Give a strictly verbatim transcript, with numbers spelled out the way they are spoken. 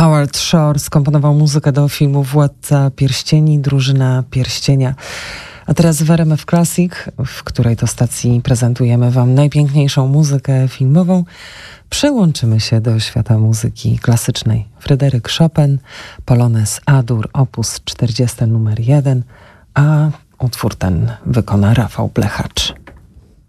Howard Shore skomponował muzykę do filmu Władca Pierścieni, Drużyna Pierścienia. A teraz w R M F Classic, w której to stacji prezentujemy wam najpiękniejszą muzykę filmową, przełączymy się do świata muzyki klasycznej. Fryderyk Chopin, Polonez A-dur, opus czterdziesty numer jeden, a utwór ten wykona Rafał Blechacz.